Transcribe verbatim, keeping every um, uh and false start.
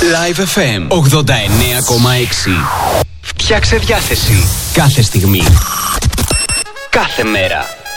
Live εφ εμ ογδόντα εννέα κόμμα έξι. Φτιάξε διάθεση κάθε στιγμή, κάθε μέρα.